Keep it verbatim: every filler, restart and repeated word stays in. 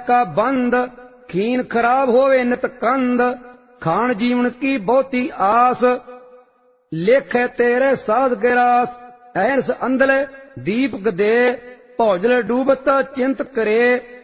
का बंद, खीन खराब होवे नित कंद, खान जीवन की बहुती आस, लेख तेरे साध गिरास। ऐस अंधले दीपक दे, भौजल डूबत चिंत करे,